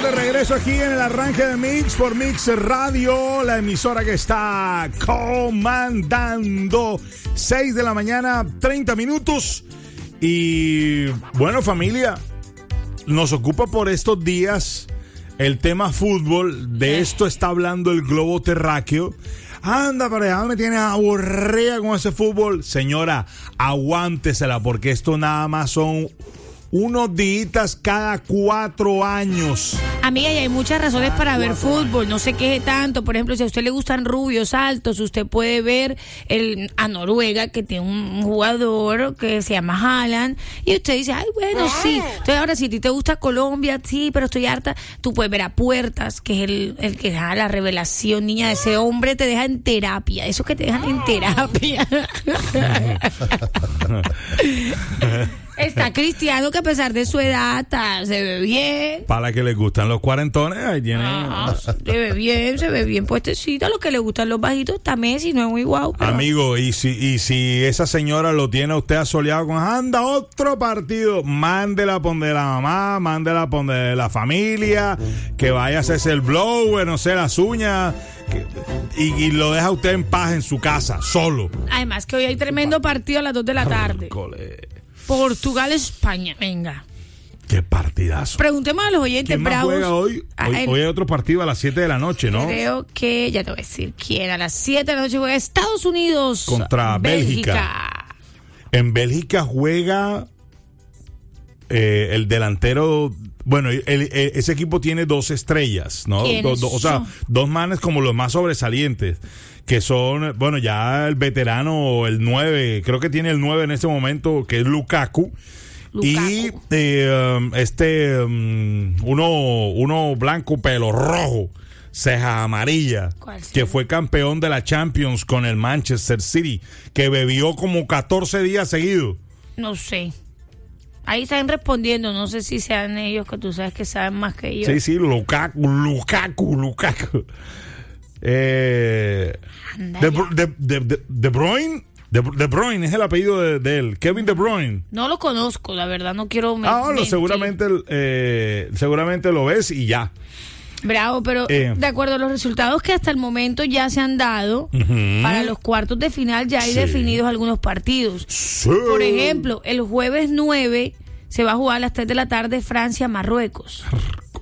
de regreso aquí en el arranque de Mix por Mix Radio, la emisora que está comandando. 6 de la mañana, 30 minutos. Y bueno, familia, nos ocupa por estos días el tema fútbol. De esto está hablando el globo terráqueo. Anda, pareja, me tiene aburrida con ese fútbol. Señora, aguántesela, porque esto nada más son unos días cada 4 años. Amiga, y hay muchas razones para ver fútbol. No se queje tanto. Por ejemplo, si a usted le gustan rubios, altos, usted puede ver a Noruega, que tiene un jugador que se llama Haaland. Y usted dice, ay, bueno, sí. Entonces, ahora, si a ti te gusta Colombia, sí, pero estoy harta. Tú puedes ver a Puertas, que es el que da la revelación, niña. Ese hombre te deja en terapia. Eso que te dejan en terapia. Está Cristiano, que a pesar de su edad se ve bien. Para que les gustan los cuarentones, ahí tiene. Se ve bien puestecito. A los que le gustan los bajitos está Messi, no es muy guau. Pero... Amigo, y si esa señora lo tiene a usted asoleado con anda otro partido, mándela a poner la mamá, mándela a poner la familia, que vaya a hacerse el blower, no sé, las uñas. Y lo deja usted en paz en su casa, solo. Además que hoy hay tremendo partido a las 2 de la tarde. Portugal, España, venga. Qué partidazo. Preguntemos a los oyentes ¿Quién más bravos. Juega hoy? Hoy hay otro partido a las 7 de la noche, ¿no? Creo que, ya te voy a decir quién. A las 7 de la noche juega Estados Unidos contra Bélgica. En Bélgica juega el delantero. Bueno, ese equipo tiene 2 estrellas, ¿no? O sea, 2 manes como los más sobresalientes, que son, bueno, ya el veterano, el 9, creo que tiene el 9 en este momento, que es Lukaku. Y uno blanco, pelo rojo, ceja amarilla, que fue campeón de la Champions con el Manchester City, que bebió como 14 días seguidos. No sé. Ahí están respondiendo, no sé si sean ellos, que tú sabes que saben más que yo. Sí, Lukaku. De Bruyne. De Bruyne es el apellido de él. Kevin De Bruyne. No lo conozco, la verdad, no quiero seguramente lo ves y ya. Bravo, pero de acuerdo a los resultados que hasta el momento ya se han dado, para los cuartos de final ya hay definidos algunos partidos. Sí. Por ejemplo, el jueves 9 se va a jugar a las 3 de la tarde Francia-Marruecos.